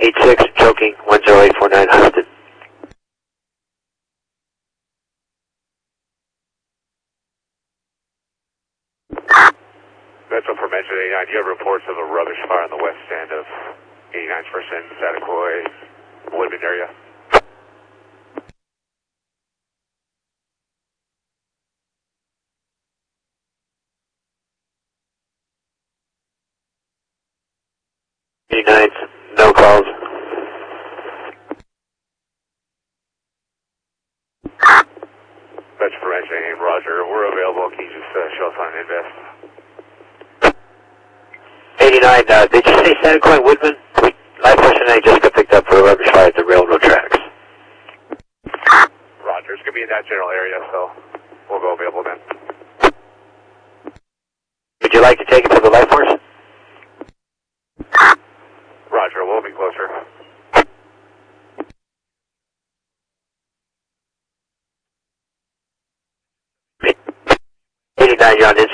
86, choking, 10849 Houston. Metro Formation 89, do you have reports of a rubbish fire on the west end of 89's first end, Satakoy, Woodman area? No calls. Metro Formation 89, Roger. We're available. Can you just show us on an invest? 89, did you say Satakoy Woodman? Live person I just got picked up for a rubbish fire at the railroad tracks. Roger. It's going to be in that general area, so we'll go available then. Would you like to take it to the life force? Roger. We'll be closer. 89, you're on